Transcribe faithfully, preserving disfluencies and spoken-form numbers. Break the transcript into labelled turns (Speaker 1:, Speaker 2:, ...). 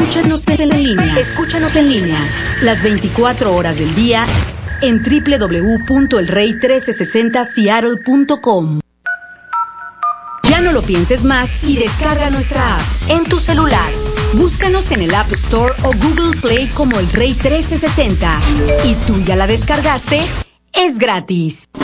Speaker 1: Escúchanos en línea. Escúchanos en línea. Las veinticuatro horas del día en doble u doble u doble u punto el rey trece sesenta seattle punto com. Ya no lo pienses más y descarga nuestra app en tu celular. Búscanos en el App Store o Google Play como El Rey trece sesenta. ¿Y tú ya la descargaste? Es gratis.